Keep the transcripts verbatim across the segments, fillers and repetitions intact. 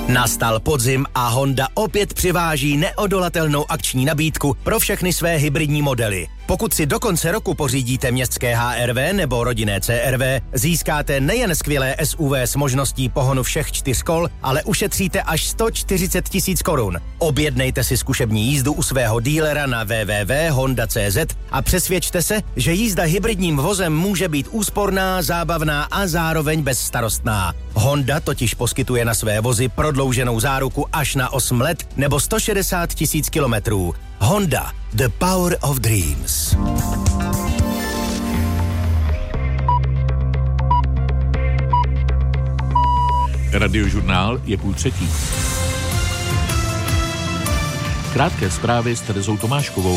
Nastal podzim a Honda opět přiváží neodolatelnou akční nabídku pro všechny své hybridní modely. Pokud si do konce roku pořídíte městské H R V nebo rodinné C R V, získáte nejen skvělé S U V s možností pohonu všech čtyř kol, ale ušetříte až sto čtyřicet tisíc korun. Objednejte si zkušební jízdu u svého dílera na w w w tečka honda tečka c z a přesvědčte se, že jízda hybridním vozem může být úsporná, zábavná a zároveň bezstarostná. Honda totiž poskytuje na své vozy prodlouženou záruku až na osm let nebo sto šedesát tisíc kilometrů. Honda, the power of dreams. Radiožurnál je půl třetí. Krátké zprávy s Terezou Tomáškovou.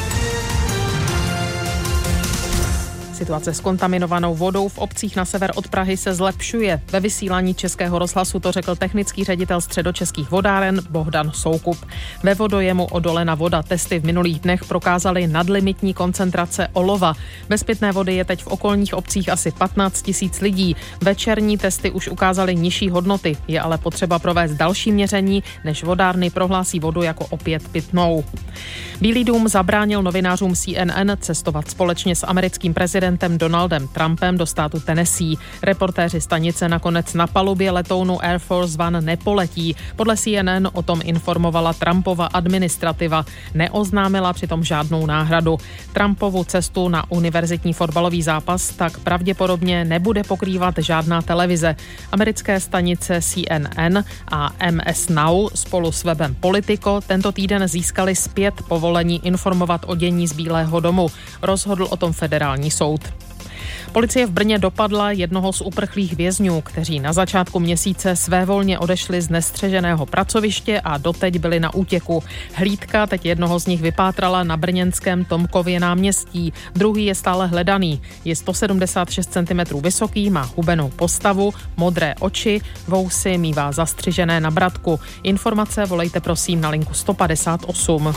Situace s kontaminovanou vodou v obcích na sever od Prahy se zlepšuje. Ve vysílání Českého rozhlasu to řekl technický ředitel Středočeských vodáren Bohdan Soukup. Ve vodojemu Odolena voda testy v minulých dnech prokázaly nadlimitní koncentrace olova. Bez pitné vody je teď v okolních obcích asi patnáct tisíc lidí. Večerní testy už ukázaly nižší hodnoty. Je ale potřeba provést další měření, než vodárny prohlásí vodu jako opět pitnou. Bílý dům zabránil novinářům C N N cestovat společně s americkým prezidentem Donaldem Trumpem do státu Tennessee. Reportéři stanice nakonec na palubě letounu Air Force One nepoletí. Podle C N N o tom informovala Trumpova administrativa. Neoznámila přitom žádnou náhradu. Trumpovu cestu na univerzitní fotbalový zápas tak pravděpodobně nebude pokrývat žádná televize. Americké stanice C N N a M S Now spolu s webem Politico tento týden získali zpět povolení informovat o dění z Bílého domu. Rozhodl o tom federální soud. Policie v Brně dopadla jednoho z uprchlých vězňů, kteří na začátku měsíce svévolně odešli z nestřeženého pracoviště a doteď byli na útěku. Hlídka teď jednoho z nich vypátrala na brněnském Tomkově náměstí. Druhý je stále hledaný. Je sto sedmdesát šest centimetrů vysoký, má hubenou postavu, modré oči, vousy mívá zastřižené na bradku. Informace volejte prosím na linku sto padesát osm.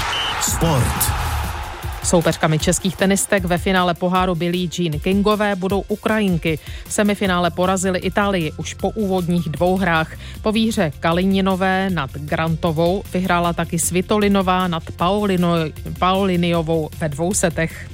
Sport. Soupeřkami českých tenistek ve finále poháru Billie Jean Kingové budou Ukrajinky. V semifinále porazili Itálii už po úvodních dvou hrách. Po výhře Kalininové nad Grantovou vyhrála taky Svitolinová nad Paulino, Pauliniovou ve dvou setech.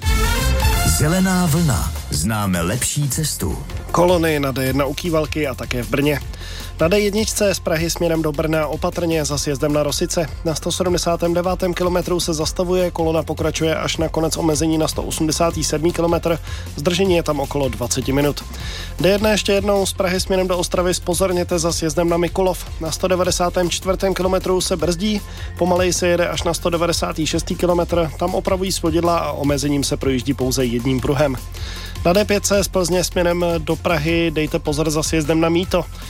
Zelená vlna. Známe lepší cestu. Kolony na D jedna u Kývalky a také v Brně. Na D jedna z Prahy směrem do Brna opatrně za sjezdem na Rosice. Na sto sedmdesátém devátém kilometru se zastavuje, kolona pokračuje až na konec omezení na sto osmdesátém sedmém kilometru. Zdržení je tam okolo dvacet minut. D jedna ještě jednou z Prahy směrem do Ostravy zpozorněte za sjezdem na Mikulov. Na sto devadesátém čtvrtém kilometru se brzdí, pomaleji se jede až na sto devadesátém šestém kilometru. Tam opravují svodidla a omezením se projíždí pouze jedním pruhem. Na D pět z Plzně směrem do Prahy dejte pozor za sjezdem na Mýto.